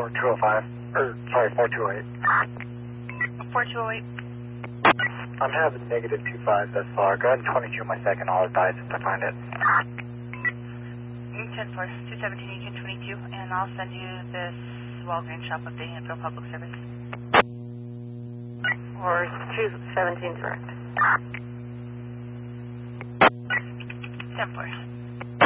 4205, or sorry, 4208. 4208. I'm having negative 25 thus far. Go ahead and 22 my second. I'll advise if I find it. 10 for 217, 1822, and I'll send you this Walgreens shop updating it for public service. Or 217 direct. 10 for.